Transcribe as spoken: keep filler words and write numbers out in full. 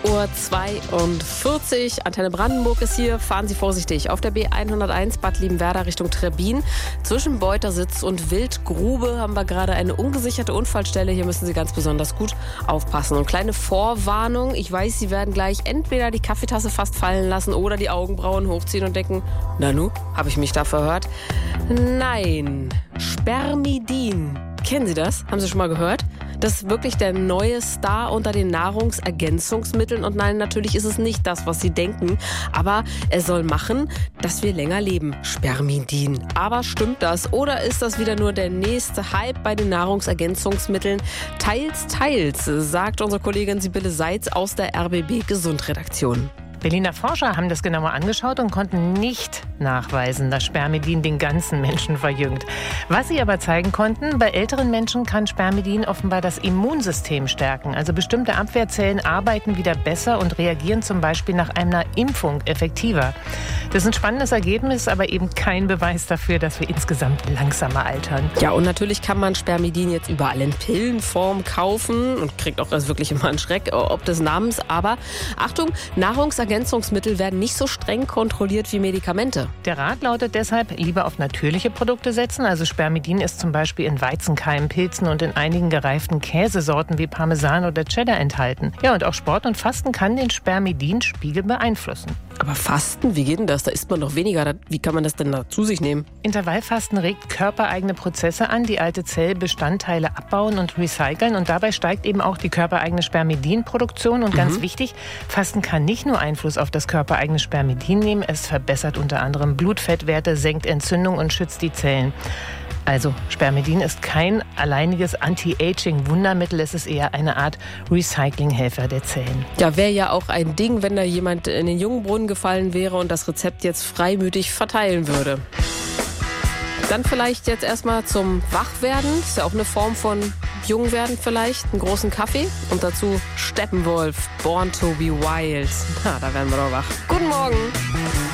Uhr zweiundvierzig. Antenne Brandenburg ist hier. Fahren Sie vorsichtig. Auf der B hunderteins Bad Liebenwerda Richtung Trebbin. Zwischen Beutersitz und Wildgrube haben wir gerade eine ungesicherte Unfallstelle. Hier müssen Sie ganz besonders gut aufpassen. Und kleine Vorwarnung. Ich weiß, Sie werden gleich entweder die Kaffeetasse fast fallen lassen oder die Augenbrauen hochziehen und denken, na nu, habe ich mich da verhört? Nein. Spermidin. Kennen Sie das? Haben Sie schon mal gehört? Das ist wirklich der neue Star unter den Nahrungsergänzungsmitteln. Und nein, natürlich ist es nicht das, was Sie denken. Aber es soll machen, dass wir länger leben. Spermidin. Aber stimmt das? Oder ist das wieder nur der nächste Hype bei den Nahrungsergänzungsmitteln? Teils, teils, sagt unsere Kollegin Sibylle Seitz aus der R B B Gesundredaktion. Berliner Forscher haben das genauer angeschaut und konnten nicht nachweisen, dass Spermidin den ganzen Menschen verjüngt. Was sie aber zeigen konnten, bei älteren Menschen kann Spermidin offenbar das Immunsystem stärken. Also bestimmte Abwehrzellen arbeiten wieder besser und reagieren zum Beispiel nach einer Impfung effektiver. Das ist ein spannendes Ergebnis, aber eben kein Beweis dafür, dass wir insgesamt langsamer altern. Ja, und natürlich kann man Spermidin jetzt überall in Pillenform kaufen und kriegt auch das wirklich immer einen Schreck, ob des Namens. Aber Achtung, Nahrungsergänzungsmittel werden nicht so streng kontrolliert wie Medikamente. Der Rat lautet deshalb, lieber auf natürliche Produkte setzen. Also Spermidin ist zum Beispiel in Weizenkeimen, Pilzen und in einigen gereiften Käsesorten wie Parmesan oder Cheddar enthalten. Ja, und auch Sport und Fasten kann den Spermidinspiegel beeinflussen. Aber Fasten, wie geht denn das? Da isst man doch weniger. Wie kann man das denn da zu sich nehmen? Intervallfasten regt körpereigene Prozesse an, die alte Zellbestandteile abbauen und recyceln. Und dabei steigt eben auch die körpereigene Spermidinproduktion. Und ganz mhm. wichtig, Fasten kann nicht nur Einfluss auf das körpereigene Spermidin nehmen. Es verbessert unter anderem Blutfettwerte, senkt Entzündung und schützt die Zellen. Also Spermidin ist kein alleiniges Anti-Aging-Wundermittel, es ist eher eine Art Recyclinghelfer der Zellen. Ja, wäre ja auch ein Ding, wenn da jemand in den Jungbrunnen gefallen wäre und das Rezept jetzt freimütig verteilen würde. Dann vielleicht jetzt erstmal zum Wachwerden. Ist ja auch eine Form von Jungwerden vielleicht. Einen großen Kaffee und dazu Steppenwolf, Born to be Wild. Na, da werden wir doch wach. Guten Morgen.